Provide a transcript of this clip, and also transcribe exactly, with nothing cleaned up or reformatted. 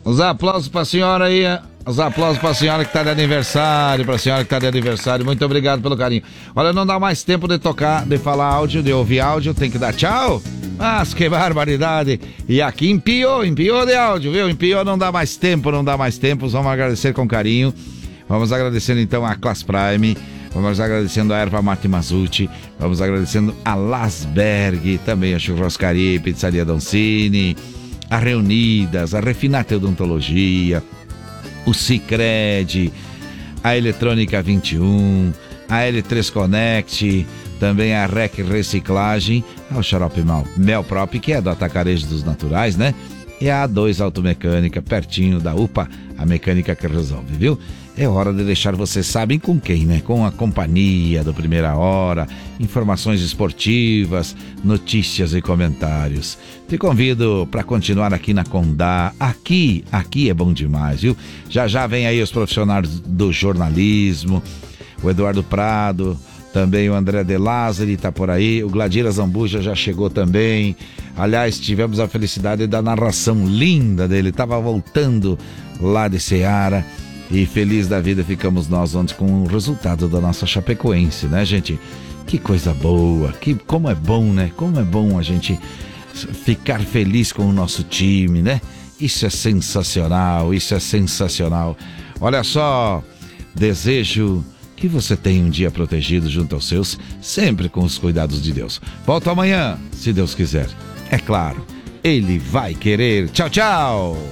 Os aplausos pra senhora aí, os aplausos pra senhora que tá de aniversário, pra senhora que tá de aniversário, muito obrigado pelo carinho. Olha, não dá mais tempo de tocar, de falar áudio, de ouvir áudio, tem que dar tchau. Mas que barbaridade. E aqui empiou, empiou de áudio, viu? Empiou, não dá mais tempo, não dá mais tempo, vamos agradecer com carinho. Vamos agradecendo então a Class Prime, vamos agradecendo a Erva Mate Mazzucchi, vamos agradecendo a Lasberg, também a Churrascaria e Pizzaria Doncini, a Reunidas, a Refinate Odontologia, o Sicredi, a Eletrônica vinte e um, a L três Connect, também a R E C Reciclagem, o Xarope Mel Prop, que é do Atacarejo dos Naturais, né? E a A dois Automecânica, pertinho da U P A, a mecânica que resolve, viu? É hora de deixar vocês sabem com quem, né? Com a companhia do Primeira Hora, informações esportivas, notícias e comentários. Te convido para continuar aqui na Condá. Aqui, aqui é bom demais, viu? Já já vem aí os profissionais do jornalismo, o Eduardo Prado, também o André De Lázari tá por aí, o Gladira Zambuja já chegou também. Aliás, tivemos a felicidade da narração linda dele, tava voltando lá de Ceará. E feliz da vida ficamos nós ontem com o resultado da nossa Chapecoense, né, gente? Que coisa boa, que, como é bom, né? Como é bom a gente ficar feliz com o nosso time, né? Isso é sensacional, isso é sensacional. Olha só, desejo que você tenha um dia protegido junto aos seus, sempre com os cuidados de Deus. Volto amanhã, se Deus quiser. É claro, Ele vai querer. Tchau, tchau!